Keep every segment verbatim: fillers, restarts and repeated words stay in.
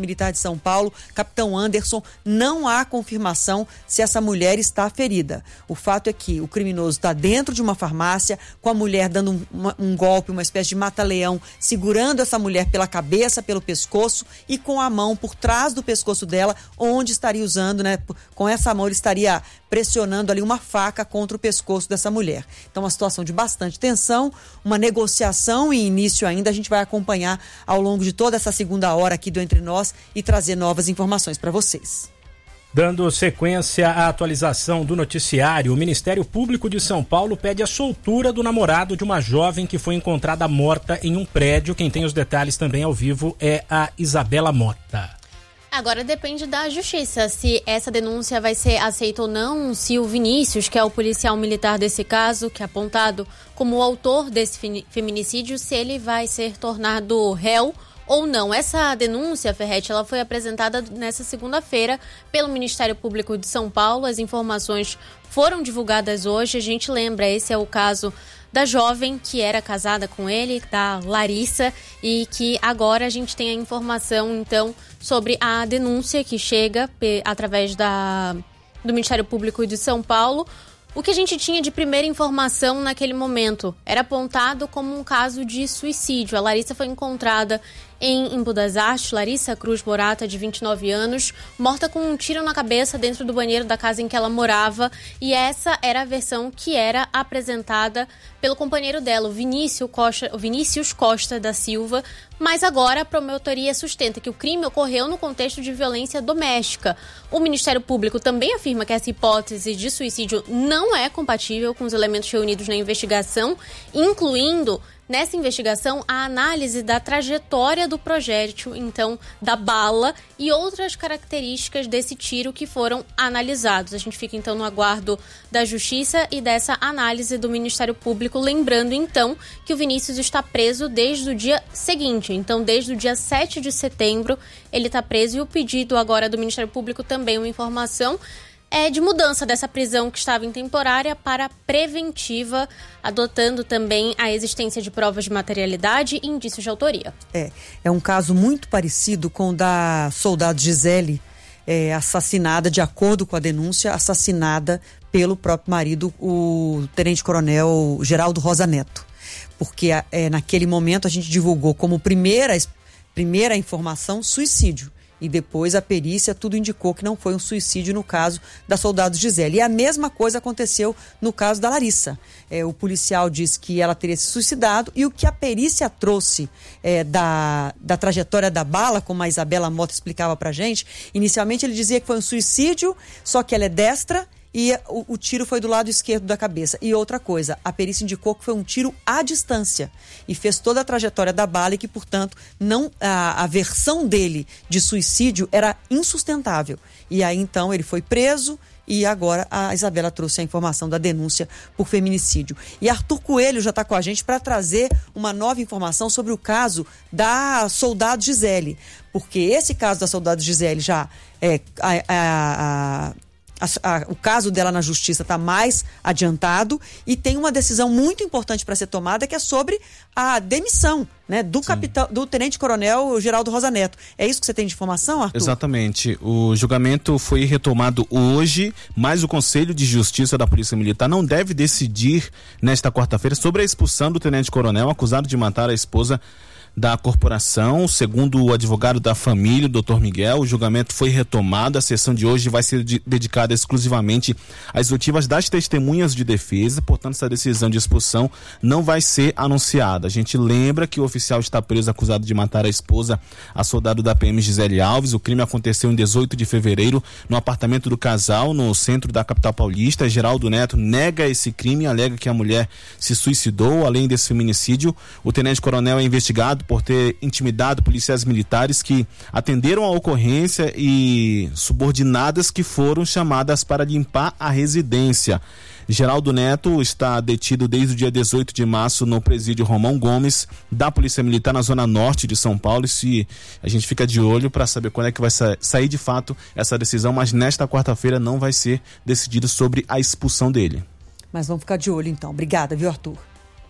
Militar de São Paulo, capitão Anderson, não há confirmação se essa mulher está ferida. O fato é que o criminoso está dentro de uma farmácia, com a mulher dando um, uma, um golpe, uma espécie de mata-leão, segurando essa mulher pela cabeça, pelo pescoço e com a mão por trás do pescoço dela, onde estaria usando, né? Com essa mão ele estaria pressionando ali uma faca contra o pescoço dessa mulher. Então, uma situação de bastante tensão, uma negociação em início ainda. A gente vai acompanhar ao longo de toda essa segunda hora aqui do Entre Nós e trazer novas informações para vocês. Dando sequência à atualização do noticiário, o Ministério Público de São Paulo pede a soltura do namorado de uma jovem que foi encontrada morta em um prédio. Quem tem os detalhes também ao vivo é a Isabela Mota. Agora depende da justiça, se essa denúncia vai ser aceita ou não, se o Vinícius, que é o policial militar desse caso, que é apontado como o autor desse feminicídio, se ele vai ser tornado réu ou não. Essa denúncia, Ferretti, ela foi apresentada nessa segunda-feira pelo Ministério Público de São Paulo. As informações foram divulgadas hoje. A gente lembra, esse é o caso da jovem que era casada com ele, da Larissa, e que agora a gente tem a informação, então, sobre a denúncia que chega pe- através da, do Ministério Público de São Paulo. O que a gente tinha de primeira informação naquele momento era apontado como um caso de suicídio. A Larissa foi encontrada em Embu das Artes, Larissa Cruz Borata, de vinte e nove anos, morta com um tiro na cabeça dentro do banheiro da casa em que ela morava, e essa era a versão que era apresentada pelo companheiro dela, o Vinícius Costa, o Vinícius Costa da Silva, mas agora a promotoria sustenta que o crime ocorreu no contexto de violência doméstica. O Ministério Público também afirma que essa hipótese de suicídio não é compatível com os elementos reunidos na investigação, incluindo nessa investigação a análise da trajetória do projétil, então da bala, e outras características desse tiro que foram analisados. A gente fica então no aguardo da Justiça e dessa análise do Ministério Público, lembrando então que o Vinícius está preso desde o dia seguinte, então desde o dia sete de setembro ele está preso, e o pedido agora do Ministério Público também, uma informação, é de mudança dessa prisão que estava em temporária para preventiva, adotando também a existência de provas de materialidade e indícios de autoria. É, é um caso muito parecido com o da soldado Gisele, é, assassinada, de acordo com a denúncia, assassinada pelo próprio marido, o tenente-coronel Geraldo Rosa Neto. Porque é, naquele momento a gente divulgou como primeira, primeira informação suicídio. E depois a perícia tudo indicou que não foi um suicídio no caso da soldado Gisele. E a mesma coisa aconteceu no caso da Larissa. É, o policial disse que ela teria se suicidado, e o que a perícia trouxe é, da, da trajetória da bala, como a Isabela Mota explicava pra gente, inicialmente ele dizia que foi um suicídio, só que ela é destra, e o, o tiro foi do lado esquerdo da cabeça. E outra coisa, a perícia indicou que foi um tiro à distância e fez toda a trajetória da bala, e que, portanto, não, a, a versão dele de suicídio era insustentável. E aí, então, ele foi preso, e agora a Isabela trouxe a informação da denúncia por feminicídio. E Arthur Coelho já está com a gente para trazer uma nova informação sobre o caso da soldado Gisele. Porque esse caso da soldado Gisele já é... A, a, a, A, a, o caso dela na justiça está mais adiantado, e tem uma decisão muito importante para ser tomada, que é sobre a demissão, né, do capitão, do tenente-coronel Geraldo Rosa Neto. É isso que você tem de informação, Arthur? Exatamente. O julgamento foi retomado hoje, mas o Conselho de Justiça da Polícia Militar não deve decidir nesta quarta-feira sobre a expulsão do tenente-coronel acusado de matar a esposa da corporação. Segundo o advogado da família, o doutor Miguel, o julgamento foi retomado. A sessão de hoje vai ser de, dedicada exclusivamente às oitivas das testemunhas de defesa, portanto essa decisão de expulsão não vai ser anunciada. A gente lembra que o oficial está preso acusado de matar a esposa, a soldado da P M Gisele Alves. O crime aconteceu em dezoito de fevereiro no apartamento do casal, no centro da capital paulista. Geraldo Neto nega esse crime e alega que a mulher se suicidou. Além desse feminicídio, o tenente-coronel é investigado por ter intimidado policiais militares que atenderam a ocorrência e subordinadas que foram chamadas para limpar a residência. Geraldo Neto está detido desde o dia dezoito de março no presídio Romão Gomes da Polícia Militar na zona norte de São Paulo, e se a gente fica de olho para saber quando é que vai sa- sair de fato essa decisão, mas nesta quarta-feira não vai ser decidido sobre a expulsão dele. Mas vamos ficar de olho então. Obrigada, viu, Arthur?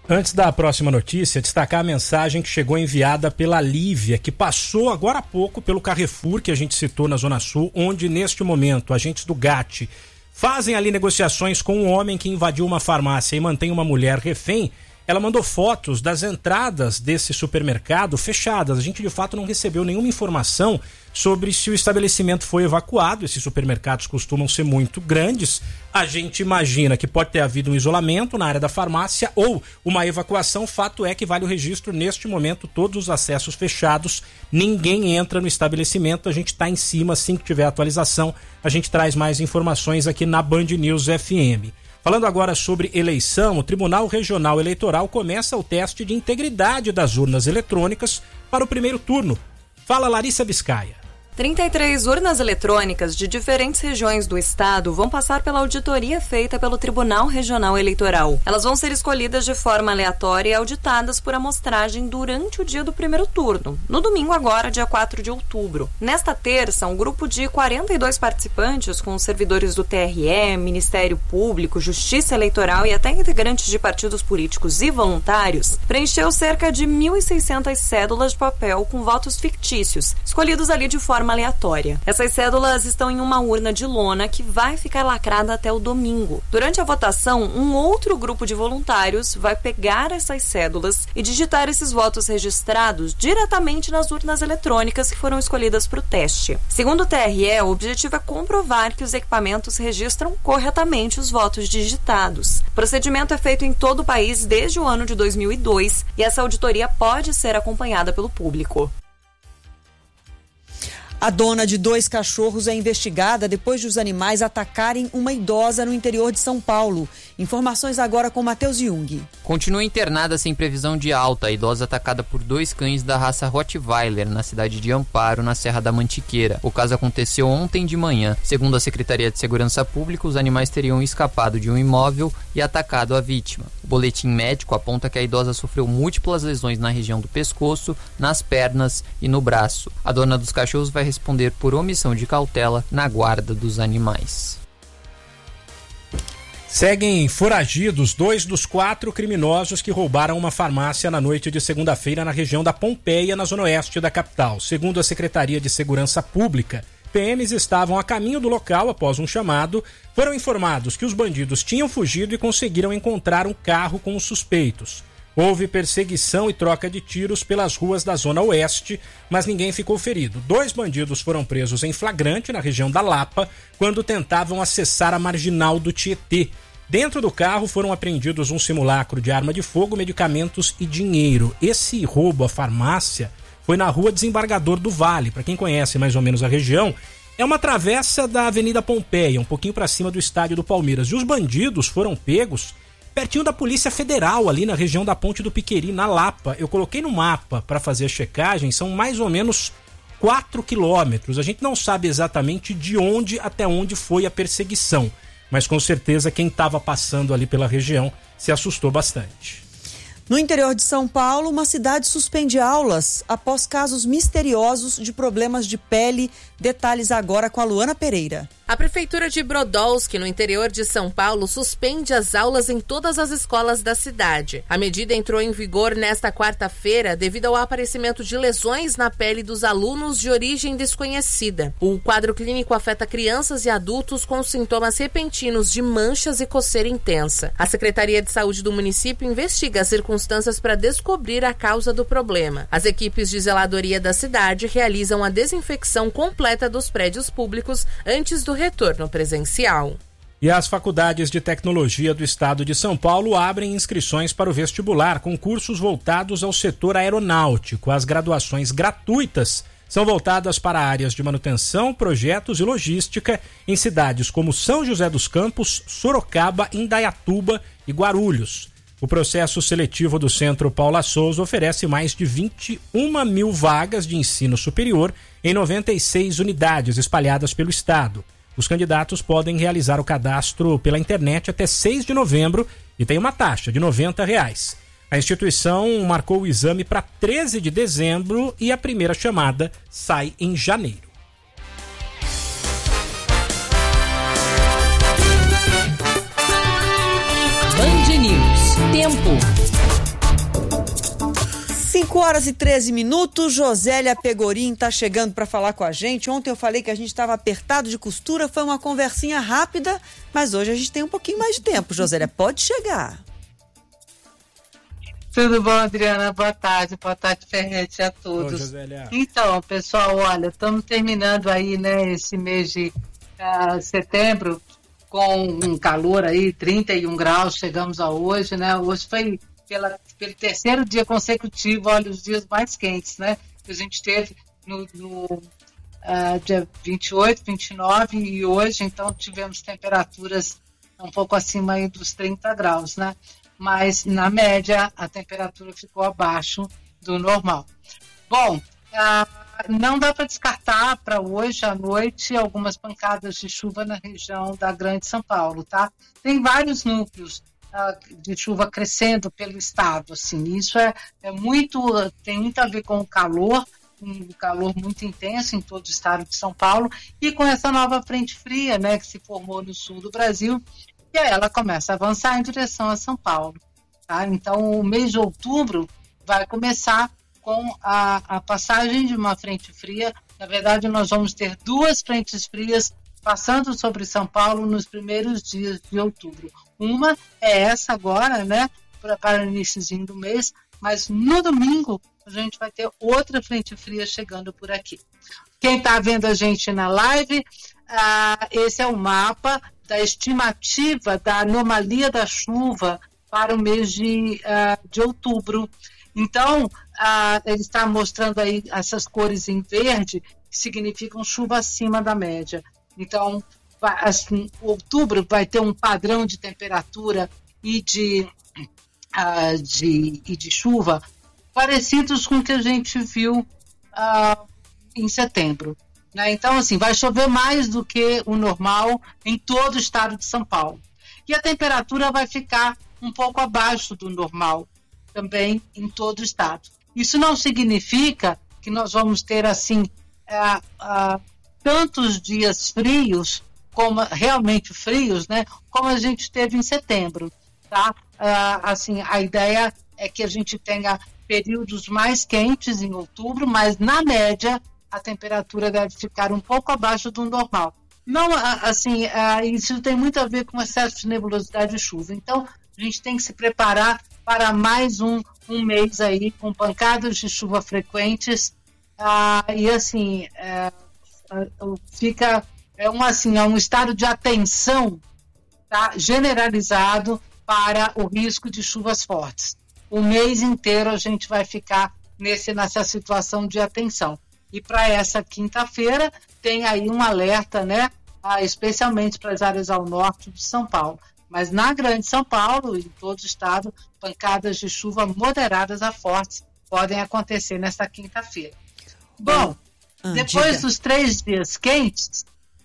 Antes da próxima notícia, destacar a mensagem que chegou enviada pela Lívia, que passou agora há pouco pelo Carrefour, que a gente citou na Zona Sul, onde neste momento agentes do G A T fazem ali negociações com um homem que invadiu uma farmácia e mantém uma mulher refém. Ela mandou fotos das entradas desse supermercado fechadas. A gente de fato não recebeu nenhuma informação sobre se o estabelecimento foi evacuado. Esses supermercados costumam ser muito grandes. A gente imagina que pode ter havido um isolamento na área da farmácia ou uma evacuação. Fato é que vale o registro, neste momento, todos os acessos fechados. Ninguém entra no estabelecimento. A gente está em cima, assim que tiver atualização, a gente traz mais informações aqui na Band News F M. Falando agora sobre eleição, o Tribunal Regional Eleitoral começa o teste de integridade das urnas eletrônicas para o primeiro turno. Fala, Larissa Biscaia. trinta e três urnas eletrônicas de diferentes regiões do estado vão passar pela auditoria feita pelo Tribunal Regional Eleitoral. Elas vão ser escolhidas de forma aleatória e auditadas por amostragem durante o dia do primeiro turno, no domingo agora, dia quatro de outubro. Nesta terça, um grupo de quarenta e dois participantes, com servidores do T R E, Ministério Público, Justiça Eleitoral e até integrantes de partidos políticos e voluntários, preencheu cerca de mil e seiscentas cédulas de papel com votos fictícios, escolhidos ali de forma aleatória. Essas cédulas estão em uma urna de lona que vai ficar lacrada até o domingo. Durante a votação, um outro grupo de voluntários vai pegar essas cédulas e digitar esses votos registrados diretamente nas urnas eletrônicas que foram escolhidas para o teste. Segundo o T R E, o objetivo é comprovar que os equipamentos registram corretamente os votos digitados. O procedimento é feito em todo o país desde o ano de dois mil e dois e essa auditoria pode ser acompanhada pelo público. A dona de dois cachorros é investigada depois de os animais atacarem uma idosa no interior de São Paulo. Informações agora com Matheus Jung. Continua internada sem previsão de alta a idosa atacada por dois cães da raça Rottweiler na cidade de Amparo, na Serra da Mantiqueira. O caso aconteceu ontem de manhã. Segundo a Secretaria de Segurança Pública, os animais teriam escapado de um imóvel e atacado a vítima. O boletim médico aponta que a idosa sofreu múltiplas lesões na região do pescoço, nas pernas e no braço. A dona dos cachorros vai responder por omissão de cautela na guarda dos animais. Seguem foragidos dois dos quatro criminosos que roubaram uma farmácia na noite de segunda-feira na região da Pompeia, na zona oeste da capital. Segundo a Secretaria de Segurança Pública, P Ms estavam a caminho do local após um chamado. Foram informados que os bandidos tinham fugido e conseguiram encontrar um carro com os suspeitos. Houve perseguição e troca de tiros pelas ruas da zona oeste, mas ninguém ficou ferido. Dois bandidos foram presos em flagrante na região da Lapa, quando tentavam acessar a marginal do Tietê. Dentro do carro foram apreendidos um simulacro de arma de fogo, medicamentos e dinheiro. Esse roubo à farmácia foi na rua Desembargador do Vale. Para quem conhece mais ou menos a região, é uma travessa da Avenida Pompeia, um pouquinho para cima do estádio do Palmeiras. E os bandidos foram pegos pertinho da Polícia Federal, ali na região da Ponte do Piqueri, na Lapa. Eu coloquei no mapa para fazer a checagem, são mais ou menos quatro quilômetros. A gente não sabe exatamente de onde até onde foi a perseguição, mas com certeza quem estava passando ali pela região se assustou bastante. No interior de São Paulo, uma cidade suspende aulas após casos misteriosos de problemas de pele. Detalhes agora com a Luana Pereira. A Prefeitura de Brodowski, no interior de São Paulo, suspende as aulas em todas as escolas da cidade. A medida entrou em vigor nesta quarta-feira devido ao aparecimento de lesões na pele dos alunos de origem desconhecida. O quadro clínico afeta crianças e adultos com sintomas repentinos de manchas e coceira intensa. A Secretaria de Saúde do município investiga as circunstâncias para descobrir a causa do problema. As equipes de zeladoria da cidade realizam a desinfecção completa dos prédios públicos antes do retorno presencial. E as faculdades de tecnologia do estado de São Paulo abrem inscrições para o vestibular com cursos voltados ao setor aeronáutico. As graduações gratuitas são voltadas para áreas de manutenção, projetos e logística em cidades como São José dos Campos, Sorocaba, Indaiatuba e Guarulhos. O processo seletivo do Centro Paula Souza oferece mais de vinte e uma mil vagas de ensino superior em noventa e seis unidades espalhadas pelo estado. Os candidatos podem realizar o cadastro pela internet até seis de novembro e tem uma taxa de noventa reais. A instituição marcou o exame para treze de dezembro e a primeira chamada sai em janeiro. Band News. Tempo. cinco horas e treze minutos, Josélia Pegorim está chegando para falar com a gente. Ontem eu falei que a gente estava apertado de costura, foi uma conversinha rápida, mas hoje a gente tem um pouquinho mais de tempo. Josélia, pode chegar. Tudo bom, Adriana? Boa tarde, boa tarde, Ferretti, a todos. Oi, Josélia. Então, pessoal, olha, estamos terminando aí, né, esse mês de uh, setembro com um calor aí, trinta e um graus, chegamos a hoje, né? Hoje foi pela, pelo terceiro dia consecutivo, olha, os dias mais quentes, né? Que a gente teve no, no uh, dia vinte e oito, vinte e nove e hoje, então tivemos temperaturas um pouco acima aí dos trinta graus, né? Mas na média a temperatura ficou abaixo do normal. Bom, uh, não dá para descartar para hoje à noite algumas pancadas de chuva na região da Grande São Paulo, tá? Tem vários núcleos uh, de chuva crescendo pelo estado, assim, isso é, é muito, tem muito a ver com o calor, um calor muito intenso em todo o estado de São Paulo, e com essa nova frente fria, né, que se formou no sul do Brasil, e aí ela começa a avançar em direção a São Paulo, tá? Então o mês de outubro vai começar com a, a passagem de uma frente fria. Na verdade, nós vamos ter duas frentes frias passando sobre São Paulo nos primeiros dias de outubro. Uma é essa agora, né, para, para o iníciozinho do mês, mas no domingo a gente vai ter outra frente fria chegando por aqui. Quem está vendo a gente na live, ah, esse é o mapa da estimativa da anomalia da chuva para o mês de, uh, de outubro. Então, uh, ele está mostrando aí essas cores em verde, que significam chuva acima da média. Então, vai, assim, outubro vai ter um padrão de temperatura e de, uh, de, e de chuva parecidos com o que a gente viu uh, em setembro. Né? Então, assim, vai chover mais do que o normal em todo o estado de São Paulo. E a temperatura vai ficar um pouco abaixo do normal também em todo o estado. Isso não significa que nós vamos ter, assim, uh, uh, tantos dias frios, como realmente frios, né, como a gente teve em setembro. Tá? Uh, assim, a ideia é que a gente tenha períodos mais quentes em outubro, mas, na média, a temperatura deve ficar um pouco abaixo do normal. Não, assim, isso tem muito a ver com excesso de nebulosidade e chuva. Então, a gente tem que se preparar para mais um, um mês aí com pancadas de chuva frequentes. Ah, e, assim, é, fica é um, assim, é um estado de atenção, tá, generalizado para o risco de chuvas fortes. O mês inteiro a gente vai ficar nesse, nessa situação de atenção. E para essa quinta-feira tem aí um alerta, né, especialmente para as áreas ao norte de São Paulo. Mas na Grande São Paulo e em todo o estado, pancadas de chuva moderadas a fortes podem acontecer nesta quinta-feira. Bom, ah, depois diga. dos três dias quentes,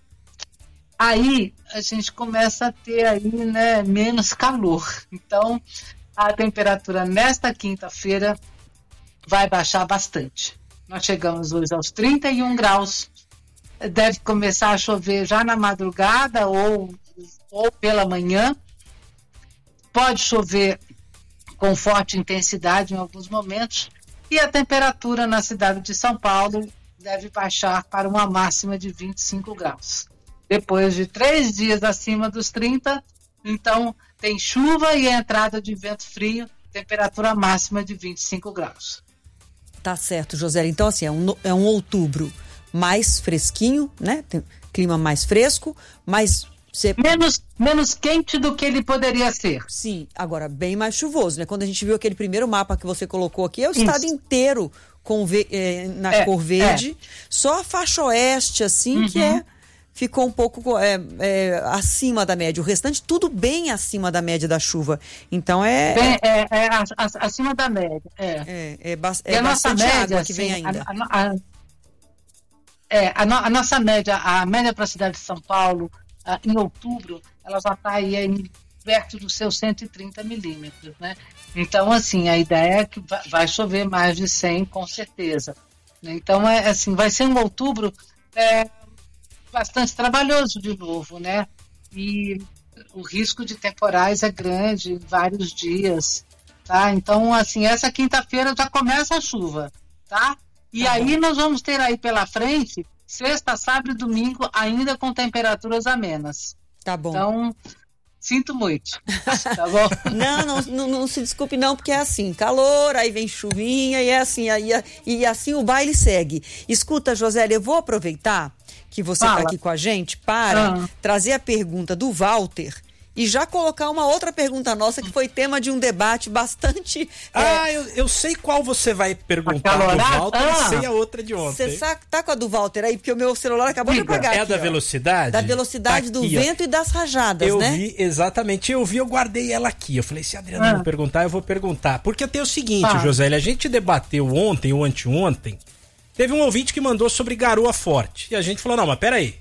aí a gente começa a ter aí, né, menos calor. Então, a temperatura nesta quinta-feira vai baixar bastante. Nós chegamos hoje aos trinta e um graus, deve começar a chover já na madrugada ou, ou pela manhã. Pode chover com forte intensidade em alguns momentos e a temperatura na cidade de São Paulo deve baixar para uma máxima de vinte e cinco graus. Depois de três dias acima dos trinta, então tem chuva e a entrada de vento frio, temperatura máxima de vinte e cinco graus. Tá certo, Josélia. Então, assim, é um, é um outubro mais fresquinho, né? Tem clima mais fresco, mas... Você... Menos, menos quente do que ele poderia ser. Sim, agora bem mais chuvoso, né? Quando a gente viu aquele primeiro mapa que você colocou aqui, é o Isso. estado inteiro com ve- é, na é, cor verde. É. Só a faixa oeste, assim, uhum. que é... ficou um pouco é, é, acima da média. O restante, tudo bem acima da média da chuva. Então, é... Bem, é, é a, a, acima da média, é. É, é, ba- é a bastante média, água que assim, vem ainda. A, a, a, é, a, no, a nossa média, a média para a cidade de São Paulo, a, em outubro, ela já está aí em, perto dos seus cento e trinta milímetros, né? Então, assim, a ideia é que vai, vai chover mais de cem, com certeza. Então, é assim, vai ser um outubro... É, bastante trabalhoso de novo, né? E o risco de temporais é grande, vários dias, tá? Então, assim, essa quinta-feira já começa a chuva, tá? E tá aí bom. Nós vamos ter aí pela frente, sexta, sábado e domingo, ainda com temperaturas amenas. Tá bom. Então, sinto muito, tá bom? não, não, não, não se desculpe não, porque é assim, calor, aí vem chuvinha e é assim, aí, e assim o baile segue. Escuta, Josélia, eu vou aproveitar que você está aqui com a gente para ah. trazer a pergunta do Walter e já colocar uma outra pergunta nossa que foi tema de um debate bastante... Ah, é... eu, eu sei qual você vai perguntar do Walter ah. e sei a outra de ontem. Você tá com a do Walter aí, porque o meu celular acabou Diga. de apagar. É aqui, da ó. velocidade? Da velocidade tá do aqui, vento ó. e das rajadas, eu né? Eu vi, exatamente, eu vi, eu guardei ela aqui. Eu falei, se a Adriana ah. não perguntar, eu vou perguntar. Porque tem o seguinte, ah. Josélia, a gente debateu ontem ou anteontem, teve um ouvinte que mandou sobre garoa forte. E a gente falou, não, mas peraí.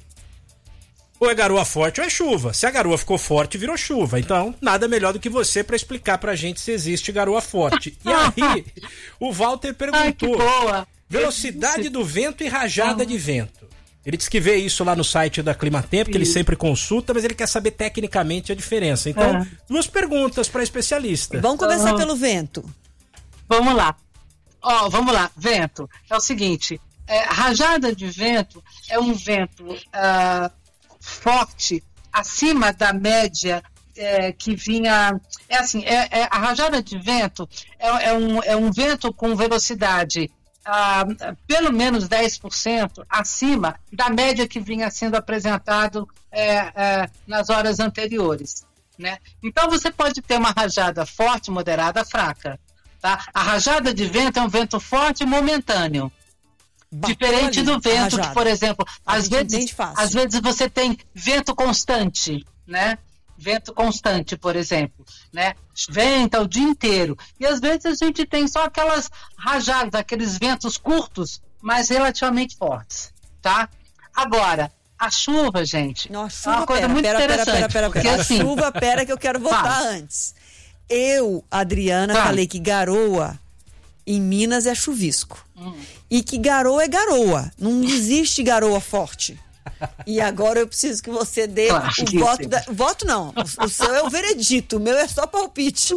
Ou é garoa forte ou é chuva. Se a garoa ficou forte, virou chuva. Então, nada melhor do que você para explicar pra gente se existe garoa forte. E aí, o Walter perguntou, Ai, velocidade do vento e rajada ah. de vento. Ele disse que vê isso lá no site da Climatempo, que ele sempre consulta, mas ele quer saber tecnicamente a diferença. Então, é. duas perguntas para especialista. Vamos começar uhum. pelo vento. Vamos lá. Ó, oh, vamos lá. Vento. É o seguinte, é, rajada de vento é um vento... Uh, forte, acima da média é, que vinha... É assim, é, é, a rajada de vento é, é, um, é um vento com velocidade ah, pelo menos dez por cento acima da média que vinha sendo apresentado é, é, nas horas anteriores, né? Então você pode ter uma rajada forte, moderada, fraca, tá? A rajada de vento é um vento forte e momentâneo. Diferente do vento, que, por exemplo, às vezes, às vezes você tem vento constante, né? Vento constante, por exemplo, né? Venta o dia inteiro. E às vezes a gente tem só aquelas rajadas, aqueles ventos curtos, mas relativamente fortes, tá? Agora, a chuva, gente, Nossa, é uma coisa pera, muito pera, interessante. Pera, pera, pera, pera. Assim, a chuva, pera que eu quero voltar antes. Eu, Adriana, tá. falei que garoa em Minas é chuvisco. Hum. E que garoa é garoa. Não existe garoa forte. E agora eu preciso que você dê claro o que voto. Da... Voto não. O, o seu é o veredito. O meu é só palpite.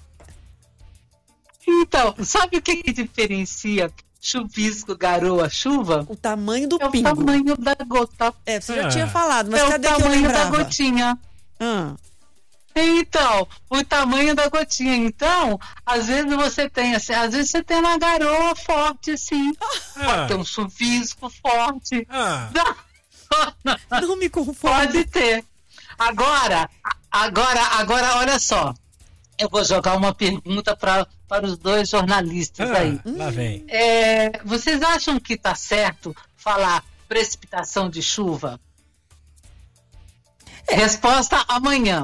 Então, sabe o que, que diferencia chuvisco, garoa, chuva? O tamanho do é pingo. É o tamanho da gota. É, você ah. já tinha falado, mas é cadê que eu lembrava? É o tamanho da gotinha. Ah. Então, o tamanho da gotinha. Então, às vezes você tem, assim, às vezes você tem uma garoa forte, assim. Ah. Pode ter um chuvisco forte. Ah. Não, não me confunde. Pode ter. Agora, agora, agora, olha só. Eu vou jogar uma pergunta pra, para os dois jornalistas ah, aí. Lá vem. É, vocês acham que tá certo falar precipitação de chuva? É. Resposta amanhã.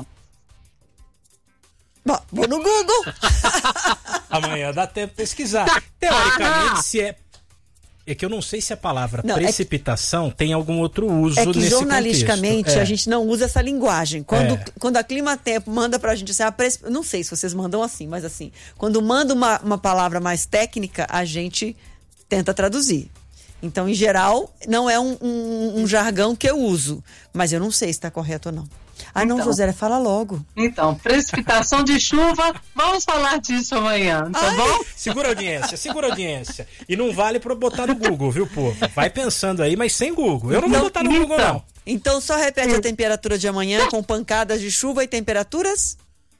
Bom, vou no Google. Amanhã dá tempo de pesquisar. Teoricamente, ah, se é... É que eu não sei se a palavra não, precipitação é que... tem algum outro uso nesse contexto. É que jornalisticamente é. a gente não usa essa linguagem. Quando, é. quando a Climatempo manda pra gente assim, a precip... não sei se vocês mandam assim, mas assim, quando manda uma, uma palavra mais técnica, a gente tenta traduzir. Então, em geral, não é um, um, um jargão que eu uso, mas eu não sei se está correto ou não. Ah, então, não, Josélia, fala logo. Então, precipitação de chuva, vamos falar disso amanhã, tá Ai. bom? Segura a audiência, segura a audiência. E não vale pra botar no Google, viu, povo? Vai pensando aí, mas sem Google. Eu não, não vou botar no então, Google, não. Então, só repete a temperatura de amanhã com pancadas de chuva e temperaturas?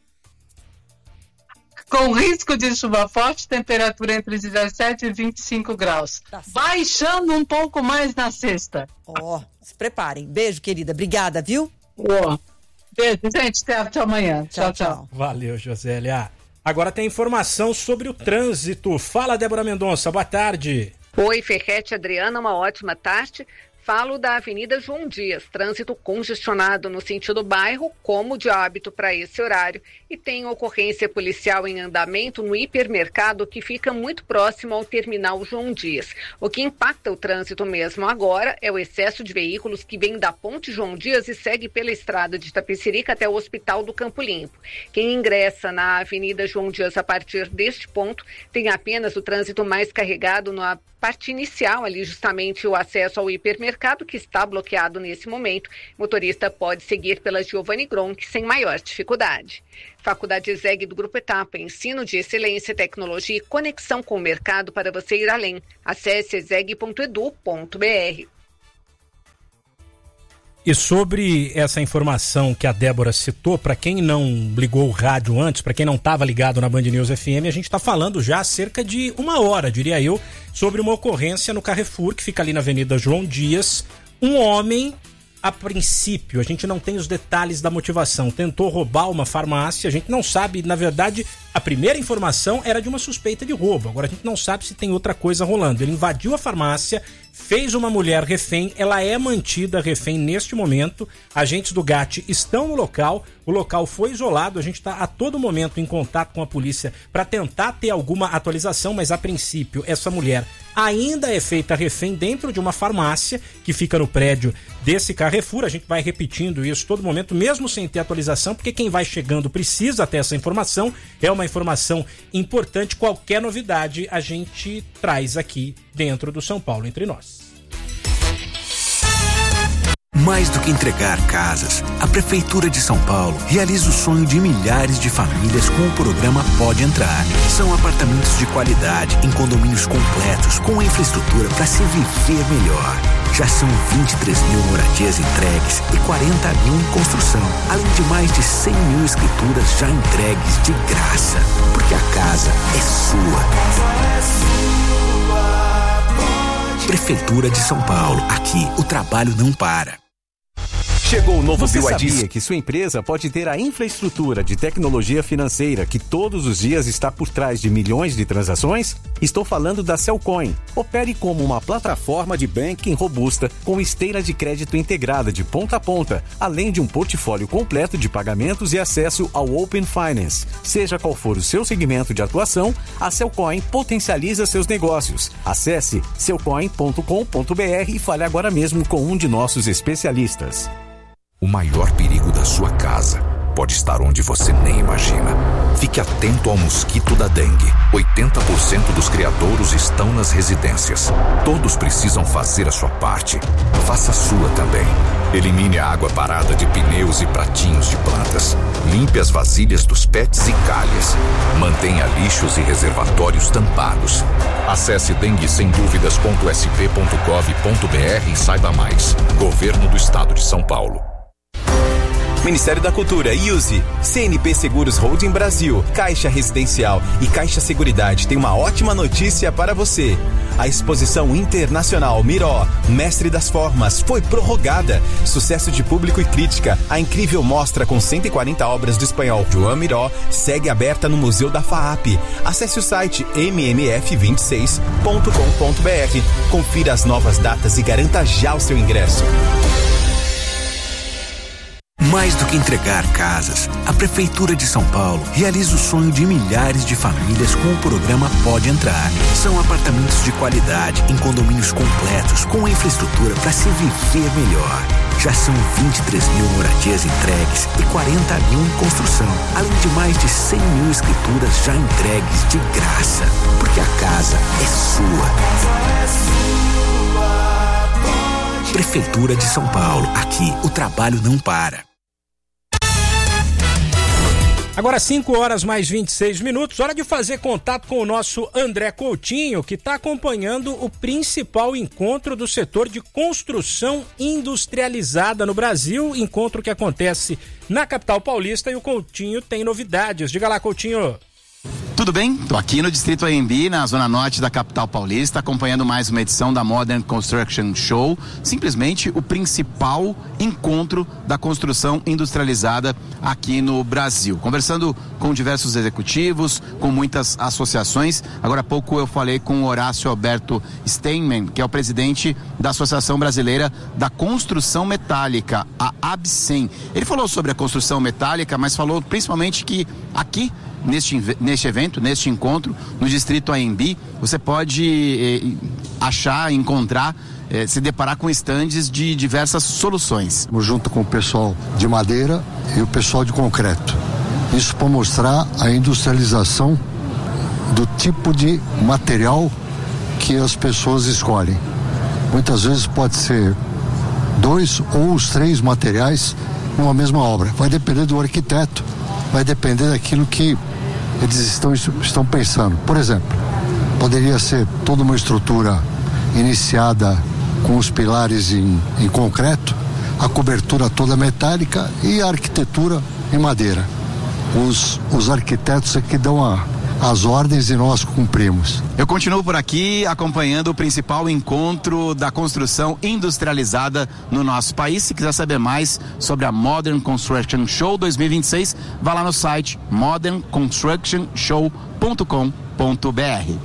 Com risco de chuva forte, temperatura entre dezessete e vinte e cinco graus. Tá baixando um pouco mais na sexta. Ó, oh, se preparem. Beijo, querida. Obrigada, viu? Oh. Beijo, gente. Até amanhã. Tchau, tchau, tchau. Valeu, Josélia. Agora tem informação sobre o trânsito. Fala, Débora Mendonça. Boa tarde. Oi, Ferrete, Adriana. Uma ótima tarde. Falo da Avenida João Dias, trânsito congestionado no sentido bairro, como de hábito para esse horário, e tem ocorrência policial em andamento no hipermercado que fica muito próximo ao terminal João Dias. O que impacta o trânsito mesmo agora é o excesso de veículos que vem da Ponte João Dias e segue pela estrada de Itapecerica até o Hospital do Campo Limpo. Quem ingressa na Avenida João Dias a partir deste ponto tem apenas o trânsito mais carregado no parte inicial ali, justamente o acesso ao hipermercado, que está bloqueado nesse momento. O motorista pode seguir pela Giovanni Gronk sem maior dificuldade. Faculdade ESEG do Grupo Etapa, ensino de excelência, tecnologia e conexão com o mercado para você ir além. Acesse exeg ponto edu ponto br. E sobre essa informação que a Débora citou, para quem não ligou o rádio antes, para quem não estava ligado na Band News F M, a gente está falando já há cerca de uma hora, diria eu, sobre uma ocorrência no Carrefour, que fica ali na Avenida João Dias. Um homem, a princípio, a gente não tem os detalhes da motivação, tentou roubar uma farmácia, a gente não sabe, na verdade, a primeira informação era de uma suspeita de roubo, agora a gente não sabe se tem outra coisa rolando. Ele invadiu a farmácia, fez uma mulher refém, ela é mantida refém neste momento, agentes do G A T estão no local, o local foi isolado, a gente está a todo momento em contato com a polícia para tentar ter alguma atualização, mas a princípio essa mulher ainda é feita refém dentro de uma farmácia que fica no prédio desse Carrefour. A gente vai repetindo isso todo momento, mesmo sem ter atualização, porque quem vai chegando precisa ter essa informação, é uma informação importante. Qualquer novidade a gente traz aqui dentro do São Paulo Entre Nós. Mais do que entregar casas, a Prefeitura de São Paulo realiza o sonho de milhares de famílias com o programa Pode Entrar. São apartamentos de qualidade em condomínios completos com infraestrutura para se viver melhor. Já são vinte e três mil moradias entregues e quarenta mil em construção, além de mais de cem mil escrituras já entregues de graça. Porque a casa é sua. Prefeitura de São Paulo. Aqui o trabalho não para. Chegou o novo Você B Y D. sabia que sua empresa pode ter a infraestrutura de tecnologia financeira que todos os dias está por trás de milhões de transações? Estou falando da Cellcoin. Opere como uma plataforma de banking robusta com esteira de crédito integrada de ponta a ponta, além de um portfólio completo de pagamentos e acesso ao Open Finance. Seja qual for o seu segmento de atuação, a Cellcoin potencializa seus negócios. Acesse cellcoin ponto com ponto br e fale agora mesmo com um de nossos especialistas. O maior perigo da sua casa pode estar onde você nem imagina. Fique atento ao mosquito da dengue. oitenta por cento dos criadouros estão nas residências. Todos precisam fazer a sua parte. Faça a sua também. Elimine a água parada de pneus e pratinhos de plantas. Limpe as vasilhas dos pets e calhas. Mantenha lixos e reservatórios tampados. Acesse dengue sem dúvidas ponto s p ponto gov ponto br e saiba mais. Governo do Estado de São Paulo. Ministério da Cultura, I U S E, C N P Seguros Holding Brasil, Caixa Residencial e Caixa Seguridade tem uma ótima notícia para você. A exposição internacional Miró, Mestre das Formas, foi prorrogada. Sucesso de público e crítica. A incrível mostra com cento e quarenta obras do espanhol Joan Miró segue aberta no Museu da FAAP. Acesse o site m m f vinte e seis ponto com ponto br. Confira as novas datas e garanta já o seu ingresso. Mais do que entregar casas, a Prefeitura de São Paulo realiza o sonho de milhares de famílias com o programa Pode Entrar. São apartamentos de qualidade em condomínios completos com infraestrutura para se viver melhor. Já são vinte e três mil moradias entregues e quarenta mil em construção, além de mais de cem mil escrituras já entregues de graça. Porque a casa é sua. Prefeitura de São Paulo. Aqui o trabalho não para. Agora cinco horas mais vinte e seis minutos, hora de fazer contato com o nosso André Coutinho, que está acompanhando o principal encontro do setor de construção industrializada no Brasil, encontro que acontece na capital paulista, e o Coutinho tem novidades. Diga lá, Coutinho. Tudo bem? Estou aqui no Distrito A M B, na zona norte da capital paulista, acompanhando mais uma edição da Modern Construction Show, simplesmente o principal encontro da construção industrializada aqui no Brasil. Conversando com diversos executivos, com muitas associações. Agora há pouco eu falei com o Horácio Alberto Steinman, que é o presidente da Associação Brasileira da Construção Metálica, a ABSEM. Ele falou sobre a construção metálica, mas falou principalmente que aqui, Neste, neste evento, neste encontro, no Distrito A M B, você pode eh, achar, encontrar, eh, se deparar com estandes de diversas soluções. Junto com o pessoal de madeira e o pessoal de concreto. Isso para mostrar a industrialização do tipo de material que as pessoas escolhem. Muitas vezes pode ser dois ou os três materiais numa mesma obra. Vai depender do arquiteto, vai depender daquilo que eles estão, estão pensando. Por exemplo, poderia ser toda uma estrutura iniciada com os pilares em, em concreto, a cobertura toda metálica e a arquitetura em madeira. Os, os arquitetos é que dão a, as ordens e nós cumprimos. Eu continuo por aqui acompanhando o principal encontro da construção industrializada no nosso país. Se quiser saber mais sobre a Modern Construction Show dois mil e vinte e seis, vá lá no site modern construction show ponto com ponto b r.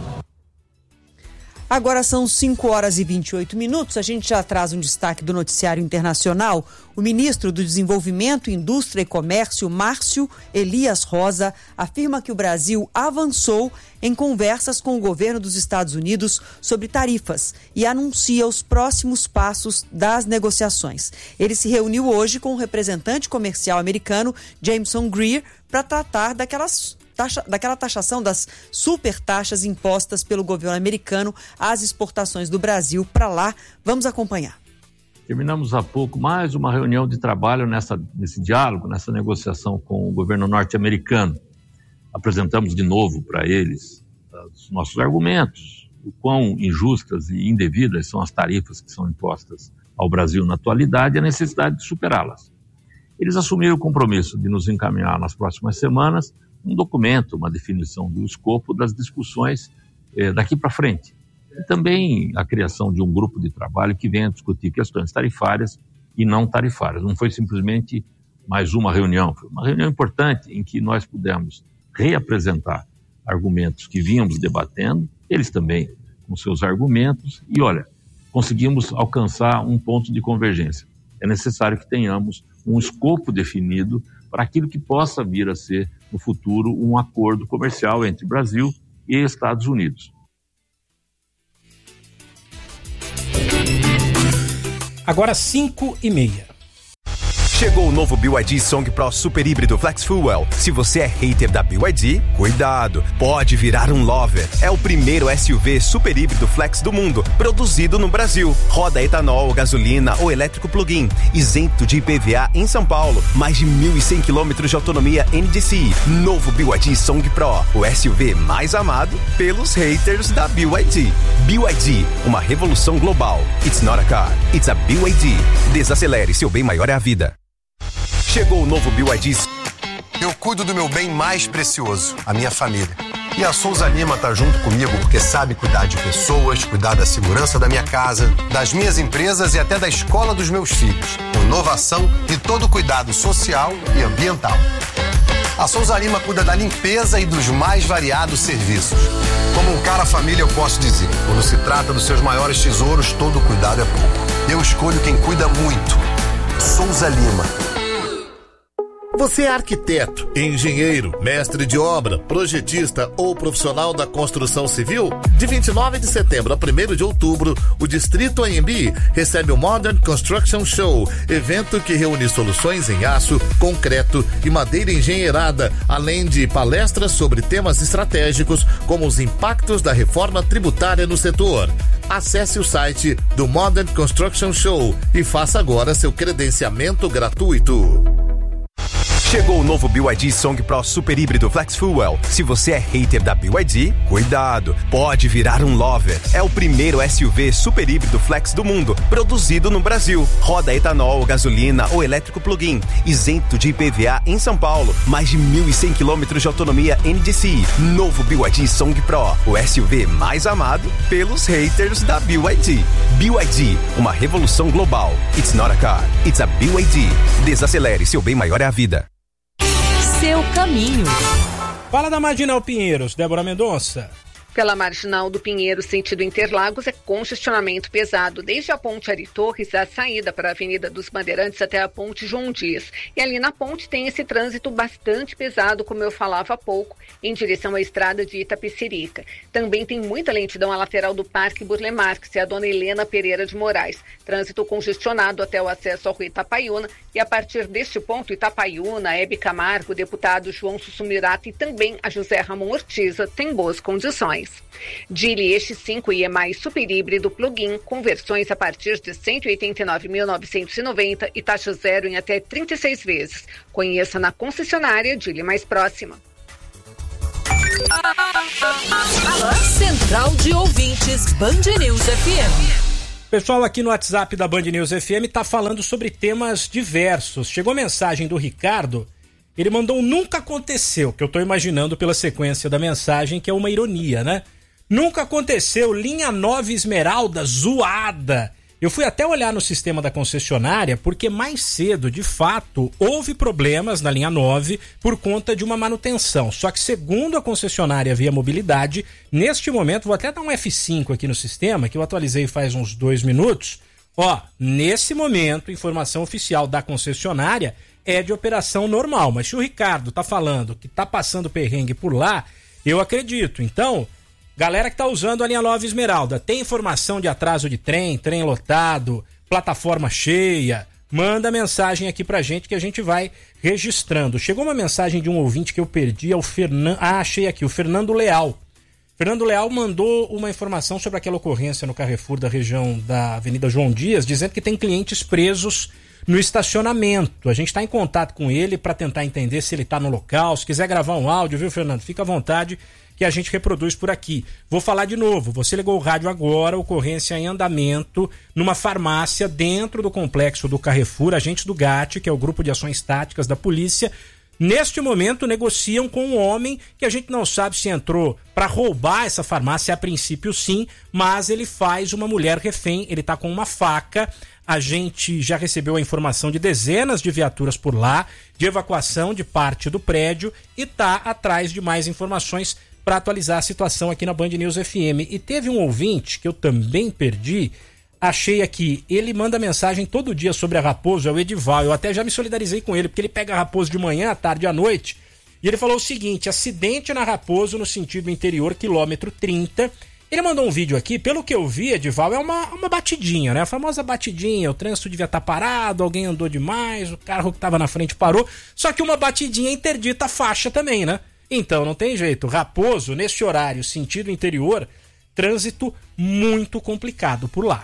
Agora são cinco horas e vinte e oito minutos. A gente já traz um destaque do noticiário internacional. O ministro do Desenvolvimento, Indústria e Comércio, Márcio Elias Rosa, afirma que o Brasil avançou em conversas com o governo dos Estados Unidos sobre tarifas e anuncia os próximos passos das negociações. Ele se reuniu hoje com o representante comercial americano, Jameson Greer, para tratar daquelas Taxa, daquela taxação das super taxas impostas pelo governo americano às exportações do Brasil para lá. Vamos acompanhar. Terminamos há pouco mais uma reunião de trabalho nessa, nesse diálogo, nessa negociação com o governo norte-americano. Apresentamos de novo para eles os nossos argumentos, o quão injustas e indevidas são as tarifas que são impostas ao Brasil na atualidade e a necessidade de superá-las. Eles assumiram o compromisso de nos encaminhar nas próximas semanas um documento, uma definição do escopo das discussões eh, daqui para frente. E também a criação de um grupo de trabalho que venha discutir questões tarifárias e não tarifárias. Não foi simplesmente mais uma reunião, foi uma reunião importante em que nós pudemos reapresentar argumentos que vínhamos debatendo, eles também com seus argumentos, e olha, conseguimos alcançar um ponto de convergência. É necessário que tenhamos um escopo definido para aquilo que possa vir a ser, no futuro, um acordo comercial entre Brasil e Estados Unidos. Agora cinco e meia. Chegou o novo B Y D Song Pro Super Híbrido Flex Fuel. Se você é hater da B Y D, cuidado, pode virar um lover. É o primeiro S U V super híbrido flex do mundo, produzido no Brasil. Roda etanol, gasolina ou elétrico plug-in, isento de I P V A em São Paulo. Mais de mil e cem quilômetros de autonomia N D C I. Novo B Y D Song Pro, o S U V mais amado pelos haters da B Y D. B Y D, uma revolução global. It's not a car, it's a B Y D. Desacelere, seu bem maior é a vida. Chegou o novo B Y D. Eu cuido do meu bem mais precioso, a minha família. E a Souza Lima tá junto comigo porque sabe cuidar de pessoas, cuidar da segurança da minha casa, das minhas empresas e até da escola dos meus filhos. Com inovação e todo cuidado social e ambiental. A Souza Lima cuida da limpeza e dos mais variados serviços. Como um cara família, eu posso dizer, quando se trata dos seus maiores tesouros, todo cuidado é pouco. Eu escolho quem cuida muito. Souza Lima. Você é arquiteto, engenheiro, mestre de obra, projetista ou profissional da construção civil? De vinte e nove de setembro a primeiro de outubro, o Distrito A M B recebe o Modern Construction Show, evento que reúne soluções em aço, concreto e madeira engenheirada, além de palestras sobre temas estratégicos como os impactos da reforma tributária no setor. Acesse o site do Modern Construction Show e faça agora seu credenciamento gratuito. Chegou o novo B Y D Song Pro Super Híbrido Flex Fuel. Se você é hater da B Y D, cuidado, pode virar um lover. É o primeiro S U V super híbrido flex do mundo, produzido no Brasil. Roda etanol, gasolina ou elétrico plug-in, isento de I P V A em São Paulo. Mais de mil e cem quilômetros de autonomia N D C I. Novo B Y D Song Pro, o S U V mais amado pelos haters da B Y D. B Y D, uma revolução global. It's not a car, it's a B Y D. Desacelere, seu bem maior é a vida. Seu caminho. Fala da Marginal Pinheiros, Débora Mendonça. Pela Marginal do Pinheiro, sentido Interlagos, é congestionamento pesado, desde a Ponte Ari Torres, a saída para a Avenida dos Bandeirantes até a Ponte João Dias. E ali na ponte tem esse trânsito bastante pesado, como eu falava há pouco, em direção à estrada de Itapecerica. Também tem muita lentidão à lateral do Parque Burle Marx e a Dona Helena Pereira de Moraes. Trânsito congestionado até o acesso ao Rio Itapaiuna e a partir deste ponto, Itapaiuna, Hebe Camargo, deputado João Sussumirata e também a José Ramon Ortiza têm boas condições. mais. Geely E X cinco I E mais super híbrido plug-in com versões a partir de cento e oitenta e nove mil novecentos e noventa e taxa zero em até trinta e seis vezes. Conheça na concessionária Geely mais próxima. Central de Ouvintes Band News F M. Pessoal aqui no WhatsApp da Band News F M tá falando sobre temas diversos. Chegou mensagem do Ricardo, ele mandou um nunca aconteceu, que eu tô imaginando pela sequência da mensagem, que é uma ironia, né? Nunca aconteceu, linha nove Esmeralda zoada. Eu fui até olhar no sistema da concessionária, porque mais cedo, de fato, houve problemas na linha nove por conta de uma manutenção. Só que segundo a concessionária Via Mobilidade, neste momento, vou até dar um F cinco aqui no sistema, que eu atualizei faz uns dois minutos. Ó, nesse momento, informação oficial da concessionária é de operação normal. Mas se o Ricardo tá falando que tá passando perrengue por lá, eu acredito. Então, galera que tá usando a linha nove Esmeralda, tem informação de atraso de trem, trem lotado, plataforma cheia, manda mensagem aqui pra gente que a gente vai registrando. Chegou uma mensagem de um ouvinte que eu perdi, é o Fernando... Ah, achei aqui, o Fernando Leal. Fernando Leal mandou uma informação sobre aquela ocorrência no Carrefour da região da Avenida João Dias, dizendo que tem clientes presos no estacionamento. A gente está em contato com ele para tentar entender se ele está no local. Se quiser gravar um áudio, viu, Fernando? Fica à vontade que a gente reproduz por aqui. Vou falar de novo. Você ligou o rádio agora, ocorrência em andamento numa farmácia dentro do complexo do Carrefour. Agentes do GAT, que é o Grupo de Ações Táticas da Polícia, neste momento negociam com um homem que a gente não sabe se entrou para roubar essa farmácia, a princípio sim, mas ele faz uma mulher refém, ele está com uma faca. A gente já recebeu a informação de dezenas de viaturas por lá, de evacuação de parte do prédio e está atrás de mais informações para atualizar a situação aqui na Band News F M. E teve um ouvinte que eu também perdi, achei aqui, ele manda mensagem todo dia sobre a Raposo, é o Edival, eu até já me solidarizei com ele, porque ele pega a Raposo de manhã, à tarde e à noite, e ele falou o seguinte: acidente na Raposo no sentido interior, quilômetro trinta. Ele mandou um vídeo aqui, pelo que eu vi, Edival, é uma, uma batidinha, né? A famosa batidinha, o trânsito devia estar parado, alguém andou demais, o carro que estava na frente parou, só que uma batidinha interdita a faixa também, né? Então não tem jeito, Raposo, nesse horário, sentido interior, trânsito muito complicado por lá.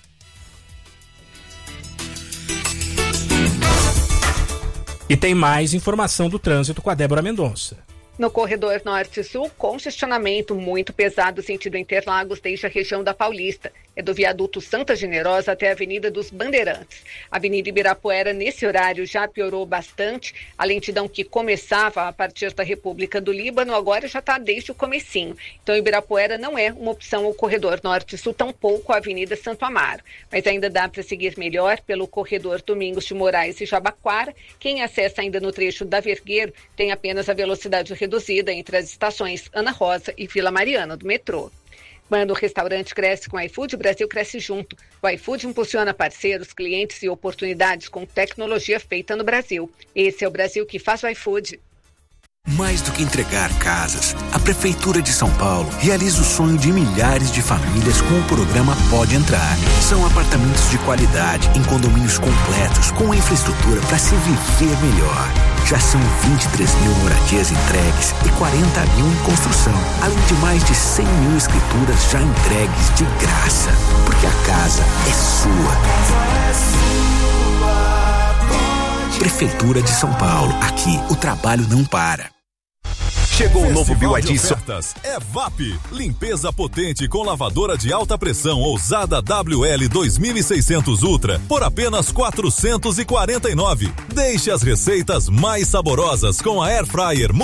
E tem mais informação do trânsito com a Débora Mendonça. No corredor norte-sul, congestionamento muito pesado sentido Interlagos desde a região da Paulista. É do viaduto Santa Generosa até a Avenida dos Bandeirantes. A Avenida Ibirapuera, nesse horário, já piorou bastante. A lentidão que começava a partir da República do Líbano, agora já está desde o comecinho. Então, Ibirapuera não é uma opção ao corredor norte-sul, tampouco a Avenida Santo Amaro. Mas ainda dá para seguir melhor pelo corredor Domingos de Moraes e Jabaquara. Quem acessa ainda no trecho da Vergueiro tem apenas a velocidade reduzida entre as estações Ana Rosa e Vila Mariana do metrô. Quando o restaurante cresce com o iFood, o Brasil cresce junto. O iFood impulsiona parceiros, clientes e oportunidades com tecnologia feita no Brasil. Esse é o Brasil que faz o iFood. Mais do que entregar casas, a Prefeitura de São Paulo realiza o sonho de milhares de famílias com o programa Pode Entrar. São apartamentos de qualidade, em condomínios completos, com infraestrutura para se viver melhor. Já são vinte e três mil moradias entregues e quarenta mil em construção, além de mais de cem mil escrituras já entregues de graça. Porque a casa é sua. Prefeitura de São Paulo. Aqui, o trabalho não para. Chegou o novo B Y D ofertas. É V A P, limpeza potente com lavadora de alta pressão ousada W L dois mil e seiscentos Ultra por apenas quatrocentos e quarenta e nove. Deixe as receitas mais saborosas com a Air Fryer